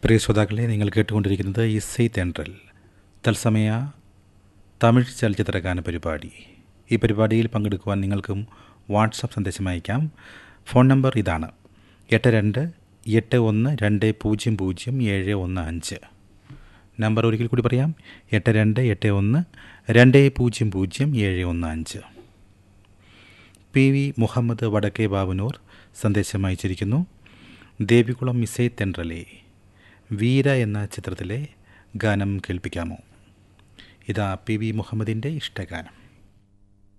പ്രിയ ശ്രോതാക്കളെ, നിങ്ങൾ കേട്ടുകൊണ്ടിരിക്കുന്നത് ഇസൈ തെൻട്രൽ തത്സമയ തമിഴ് ചലച്ചിത്ര ഗാന പരിപാടി. ഈ പരിപാടിയിൽ പങ്കെടുക്കുവാൻ നിങ്ങൾക്കും വാട്സപ്പ് സന്ദേശം അയക്കാം. ഫോൺ നമ്പർ ഇതാണ്: 8281200715. നമ്പർ ഒരിക്കൽ കൂടി പറയാം: 8281200715. പി വി മുഹമ്മദ് വടക്കേ ബാവനൂർ സന്ദേശം അയച്ചിരിക്കുന്നു. ദേവികുളം ഇസൈ തെൻട്രലെ വീര എന്ന ചിത്രത്തിലെ ഗാനം കേൾപ്പിക്കാമോ? ഇതാ പി വി മുഹമ്മദിൻ്റെ ഇഷ്ടഗാനം.